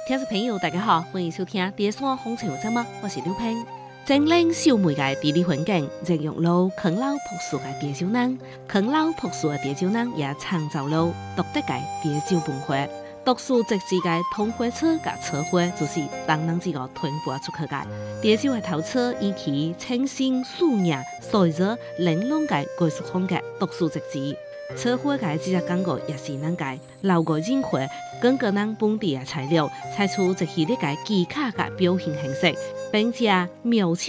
听众朋友，大家好，欢迎收听《第三风潮》节目，我是刘平。整理小妹的地理环境，日用路啃老朴素的地酒人，啃老朴素的地酒人也创造了独特的地酒文化。独树一帜的通花车甲车花，就是人人这个传播出去的。地酒的头车以其清新素雅、细致玲珑的艺术风格独树一帜。车花的这只感觉也是咱个老个人花，根据咱本地的材料，采出一系列的技巧的表现形式，并且描